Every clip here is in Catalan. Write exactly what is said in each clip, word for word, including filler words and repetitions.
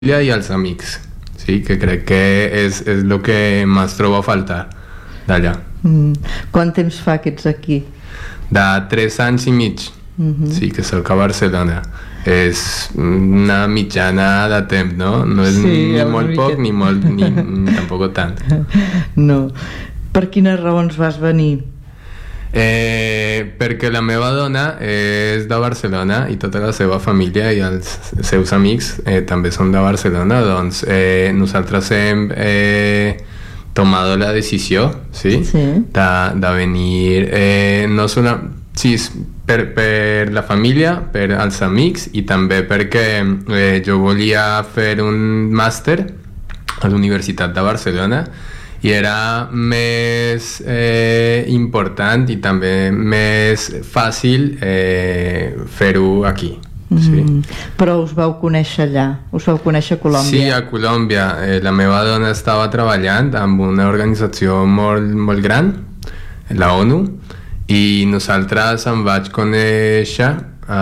i als amics, sí? Que crec que és, és el que més trobo a faltar d'allà. Mm. Quant temps fa que ets aquí? De tres anys i mig, mm-hmm. Sí, que soc a Barcelona. És una mitjana de temps, no? No és sí, ni molt poc ni, molt, ni, ni tampoc tant. No. Per quines raons vas venir? Eh, perquè la meva dona és de Barcelona i tota la seva família i els seus amics eh, també són de Barcelona, doncs eh, nosaltres hem eh, tomado la decisió, sí? Sí. De, de venir eh, no solo, sí, per, per la família, per als amics i també perquè eh, jo volia fer un màster a la Universitat de Barcelona i era més eh, important i també més fàcil eh, fer-ho aquí. Mm. Sí. Però us vau conèixer allà? Us vau conèixer a Colòmbia? Sí, a Colòmbia. Eh, la meva dona estava treballant amb una organització molt, molt gran, la ONU, i nosaltres em vaig conèixer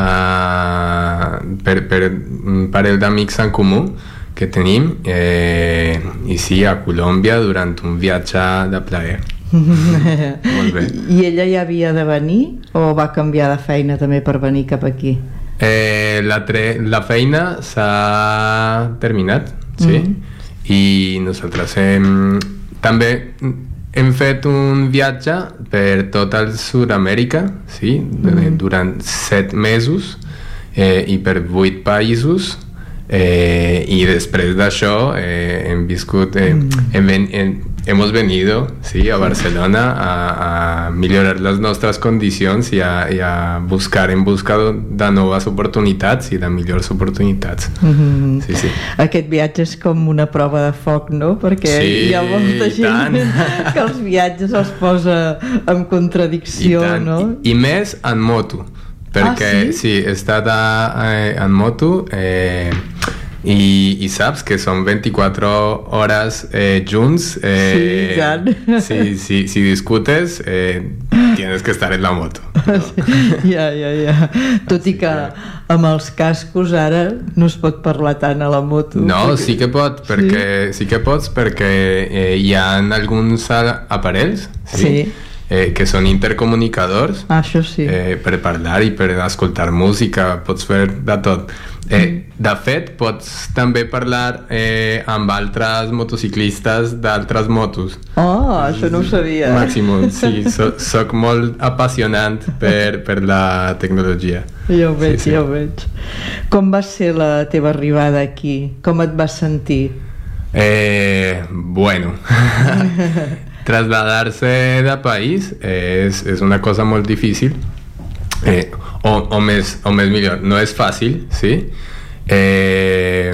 uh, per, per un parell d'amics en comú que tenim eh, i sí, a Colòmbia durant un viatge de plaer. Molt bé. I ella ja havia de venir o va canviar de feina també per venir cap aquí? Eh, la, tre- la feina s'ha terminat, sí, mm-hmm. I nosaltres hem, també hem fet un viatge per tot el Sud-amèrica, sí, mm-hmm. durant set mesos eh, i per vuit països. Eh, y después de això eh, hem viscut eh, mm. hem, hem, hemos venido sí, a Barcelona a, a millorar les nostres condicions i a, i a buscar en busca de noves oportunitats i de millors oportunitats. Mm-hmm. Sí, sí. Aquest viatge és com una prova de foc, no? Perquè sí, hi ha molta gent que els viatges els posa en contradicció, I no? I, i més en moto, perquè ah, sí? Sí, he estat a, a, en moto eh, i, i saps que són vint-i-quatre hores eh, junts eh, sí, sí, sí, si discutes eh, tienes que estar en la moto, no? Sí, ja, ja, ja. Tot i que amb els cascos ara no es pot parlar tant a la moto. No, perquè... sí que pot, perquè, sí? sí que pots perquè eh, hi ha alguns aparells, sí? Sí. Eh, que són intercomunicadors, ah, això sí. eh, per parlar i per escoltar música, pots fer de tot. Eh, de fet, pots també parlar eh, amb altres motociclistes d'altres motos. Oh, això no ho sabia. Màximum, sí, so, soc molt apassionat per, per la tecnologia. Ja ho veig, sí, sí. ja ho veig. Com va ser la teva arribada aquí? Com et vas sentir? Eh, bueno... Trasladarse de país és, és una cosa molt difícil eh, o, o, més, o més millor, no és fàcil, sí? Eh,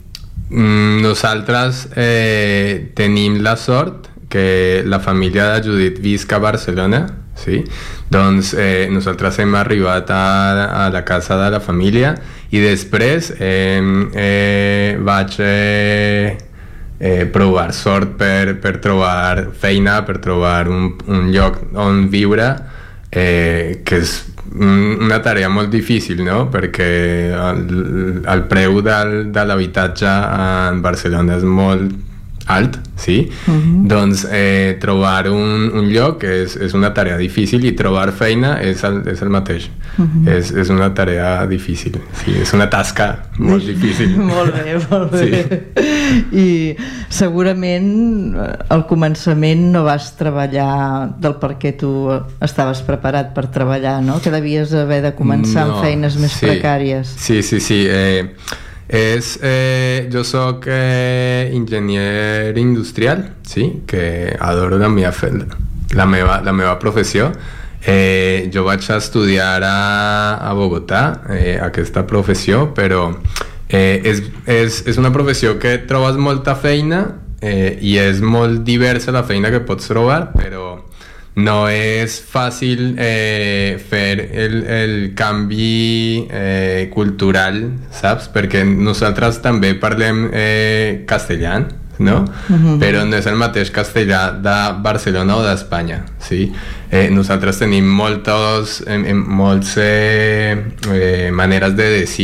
nosaltres eh, tenim la sort que la família de Judit visca a Barcelona, sí? Doncs eh, nosaltres hem arribat a, a la casa de la família i després eh, eh, vaig... Eh, Eh, provar sort per, per trobar feina, per trobar un, un lloc on viure, eh, que és una tarea molt difícil, no? Perquè el, el preu del, de l'habitatge en Barcelona és molt alt, sí? Uh-huh. Doncs eh, trobar un, un lloc és, és una tarea difícil i trobar feina és el, és el mateix. Uh-huh. És, és una tarea difícil, sí, és una tasca molt difícil. Molt bé, molt bé. Sí. I segurament al començament no vas treballar del perquè tu estaves preparat per treballar, no? Que devies haver de començar no, amb feines més sí. precàries. Sí, sí, sí. Eh, és, eh, jo soc eh, enginyer industrial, sí? Que adoro la meva, la meva, la meva professió. Eh, jo vaig estudiar a, a Bogotà eh, aquesta professió, però eh, és, és, és una professió que trobes molta feina eh, i és molt diversa la feina que pots trobar, però no és fàcil eh, fer el, el canvi eh, cultural, saps? Perquè nosaltres també parlem eh, castellà, no? Uh-huh. Però no és el mateix castellà de Barcelona o d'Espanya, sí? Eh, nosaltres tenim moltes, eh, moltes eh, eh, maneres de dir,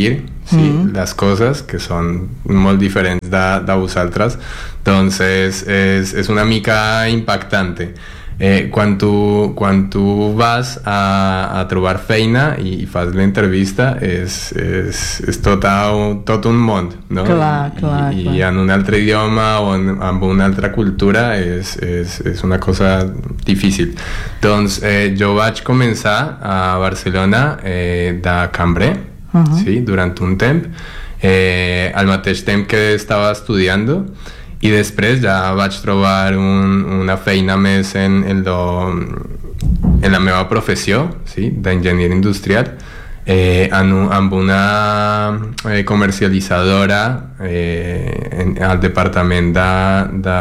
sí? Mm-hmm. Les coses que són molt diferents de, de vosaltres, doncs és, és, és una mica impactante. Eh, quan, tu, quan tu vas a, a trobar feina i, i fas l'entrevista és, és, és tot, un, tot un món, no? Clar, clar, I, clar. I en un altre idioma o en, en una altra cultura és, és, és una cosa difícil. Doncs eh, jo vaig començar a Barcelona eh, de cambrer, uh-huh. sí, durant un temps, eh, al mateix temps que estava estudiant, i després ja vaig trobar un, una feina més en, en, lo, en la meva professió, sí, d'enginyer industrial, eh, en, amb una eh, comercialitzadora eh, en, al departament de, de,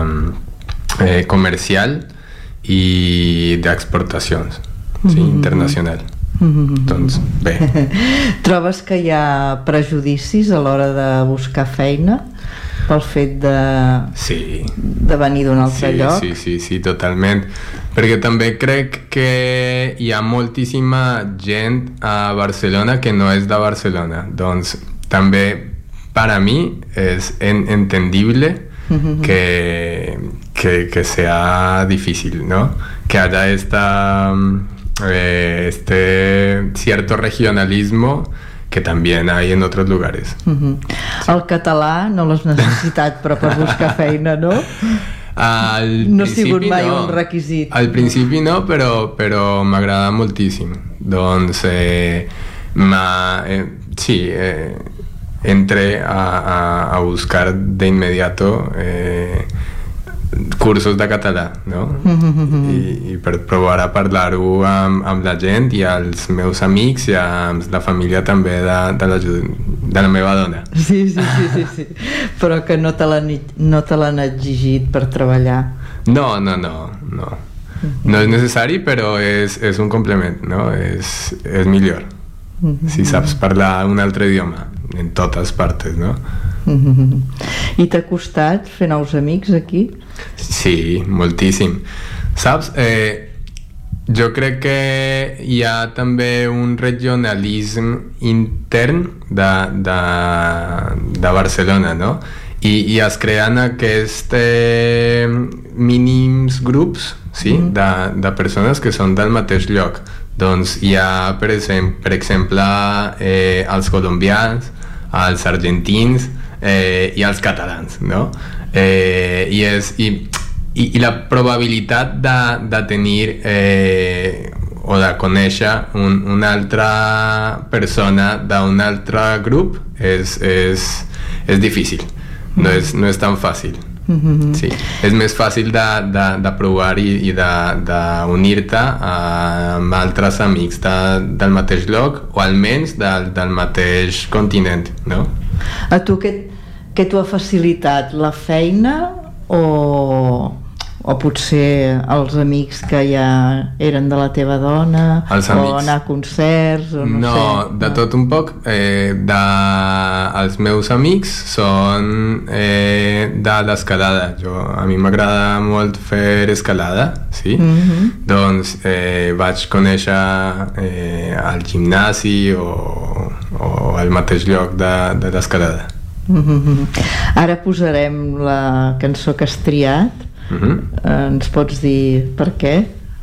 eh, comercial i d'exportacions, sí, mm-hmm. internacional. Mm-hmm. Doncs bé. Trobes que hi ha prejudicis a l'hora de buscar feina? Pel fet de, sí. de venir d'un altre sí, lloc? Sí, sí, sí, totalment. Perquè també crec que hi ha moltíssima gent a Barcelona que no és de Barcelona. Doncs també per a mi és en, entendible mm-hmm. que, que, que sea difícil, ¿no? Que haya esta, eh, este cierto regionalismo que también hay en otros lugares. Uh-huh. Sí. El català no l'has necessitat però per buscar feina, no? Al no ha sigut mai no. un requisit. Al principi no, però, però m'agrada moltíssim. Doncs eh, ma, eh, sí, eh, entré a, a, a buscar de inmediato eh, cursos de català, no? Mm-hmm. I, i per provar a parlar-ho amb, amb la gent i als meus amics i amb la família també de, de, la, de la meva dona. Sí, sí, sí, sí, sí. Però que no te l'han no te l'han exigit per treballar. No, no, no, no. Mm-hmm. No és necessari, però és, és un complement, no? És, és millor. Mm-hmm. Si saps parlar un altre idioma, en totes partes, no? Mm-hmm. I t'ha costat fer nous amics aquí? Sí, moltíssim. Saps, eh, jo crec que hi ha també un regionalisme intern de, de, de Barcelona, no? I, i es creen aquests eh, mínims grups, sí? Mm. de, de persones que són del mateix lloc. Doncs hi ha, per exemple, per exemple eh, els colombians, els argentins, Eh, i els catalans, no? Eh, i, és, i, i, i la probabilitat de, de tenir eh, o de conèixer un, una altra persona d'un altre grup és, és, és difícil, no és, no és tan fàcil. Mm-hmm. Sí. És més fàcil de, de, de provar i, i d'unir-te amb altres amics de, del mateix lloc o almenys del, del mateix continent, no? A tu què, què t'ho ha facilitat? La feina o, o potser els amics que ja eren de la teva dona? Els amics. O anar a concerts? O no, no, sé. de tot un poc. Eh, de, els meus amics són eh, de l'escalada. Jo, a mi m'agrada molt fer escalada, sí? Mm-hmm. Doncs eh, vaig conèixer eh, al gimnasi o o al mateix lloc de, de l'escalada. Mm-hmm. Ara posarem la cançó que has triat. Mm-hmm. Eh, ens pots dir per què?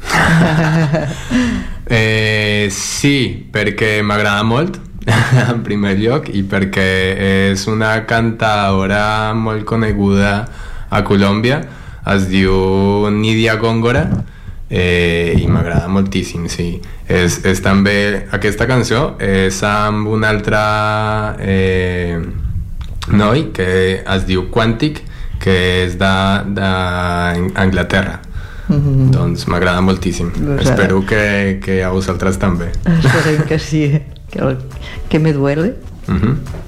eh, sí, perquè m'agrada molt en primer lloc i perquè és una cantadora molt coneguda a Colòmbia, es diu Nidia Góngora. Eh, i m'agrada moltíssim, sí. És, és també, aquesta cançó és amb un altre eh, noi que es diu Quantic, que és d'Anglaterra. Mm-hmm. Doncs m'agrada moltíssim. Pues espero que, que a vosaltres també. Esperem que sí. Que, que me duele. Mm-hmm.